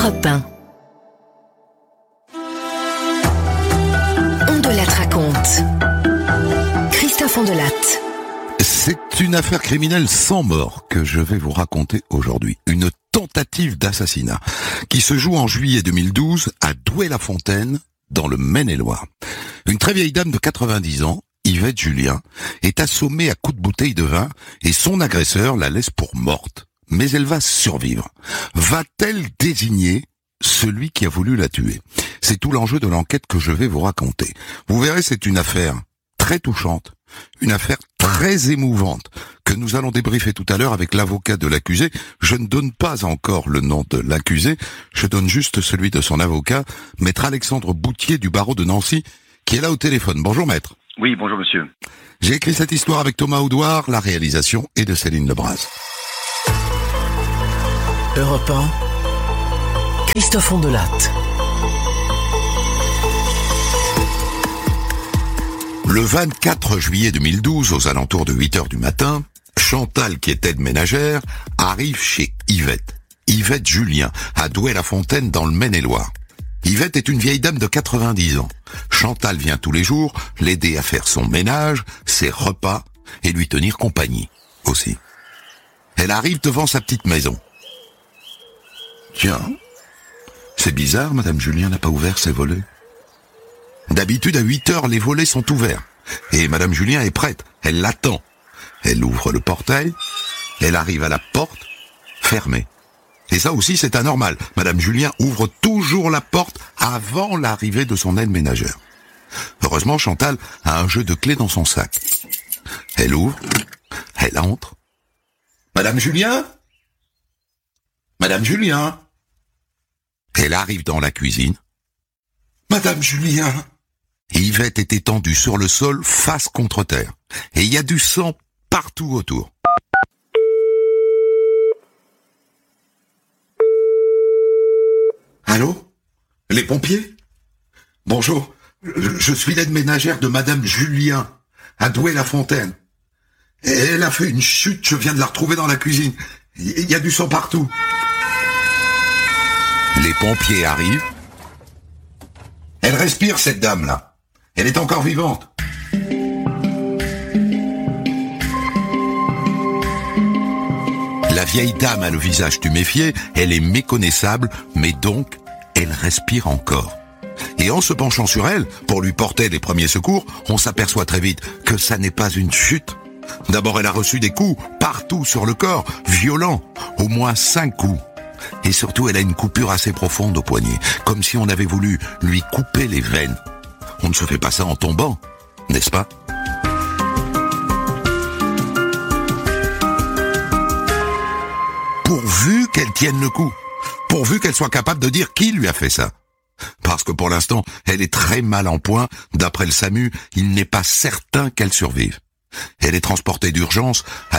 Europe 1. On de Latte raconte. Christophe Ondelatte. C'est une affaire criminelle sans mort que je vais vous raconter aujourd'hui. Une tentative d'assassinat qui se joue en juillet 2012 à Douai-la-Fontaine, dans le Maine-et-Loire. Une très vieille dame de 90 ans, Yvette Julien, est assommée à coups de bouteille de vin et son agresseur la laisse pour morte. Mais elle va survivre. Va-t-elle désigner celui qui a voulu la tuer? C'est tout l'enjeu de l'enquête que je vais vous raconter. Vous verrez, c'est une affaire très touchante, une affaire très émouvante, que nous allons débriefer tout à l'heure avec l'avocat de l'accusé. Je ne donne pas encore le nom de l'accusé, je donne juste celui de son avocat, maître Alexandre Boutier du barreau de Nancy, qui est là au téléphone. Bonjour maître. Oui, bonjour monsieur. J'ai écrit cette histoire avec Thomas Audouard, la réalisation est de Céline Lebras. Europe 1, Christophe Ondelatte. Le 24 juillet 2012, aux alentours de 8h du matin, Chantal, qui est aide ménagère, arrive chez Yvette Julien, à Douai-la-Fontaine dans le Maine-et-Loire. Yvette est une vieille dame de 90 ans. Chantal vient tous les jours l'aider à faire son ménage, ses repas et lui tenir compagnie aussi. Elle arrive devant sa petite maison. Tiens, c'est bizarre, Madame Julien n'a pas ouvert ses volets. D'habitude, à 8h, les volets sont ouverts. Et Madame Julien est prête. Elle l'attend. Elle ouvre le portail. Elle arrive à la porte, fermée. Et ça aussi, c'est anormal. Madame Julien ouvre toujours la porte avant l'arrivée de son aide ménagère. Heureusement, Chantal a un jeu de clés dans son sac. Elle ouvre. Elle entre. Madame Julien? Madame Julien? Elle arrive dans la cuisine. Madame Julien? Yvette est étendue sur le sol, face contre terre. Et il y a du sang partout autour. Allô? Les pompiers? Bonjour, je suis l'aide ménagère de Madame Julien, à Douai-la-Fontaine. Elle a fait une chute, je viens de la retrouver dans la cuisine. Il y a du sang partout. Les pompiers arrivent. Elle respire, cette dame-là. Elle est encore vivante. La vieille dame a le visage tuméfié, elle est méconnaissable, mais donc, elle respire encore. Et en se penchant sur elle, pour lui porter les premiers secours, on s'aperçoit très vite que ça n'est pas une chute. D'abord, elle a reçu des coups partout sur le corps, violents, au moins 5 coups. Et surtout, elle a une coupure assez profonde au poignet, comme si on avait voulu lui couper les veines. On ne se fait pas ça en tombant, n'est-ce pas? Pourvu qu'elle tienne le coup, pourvu qu'elle soit capable de dire qui lui a fait ça. Parce que pour l'instant, elle est très mal en point. D'après le SAMU, il n'est pas certain qu'elle survive. Elle est transportée d'urgence à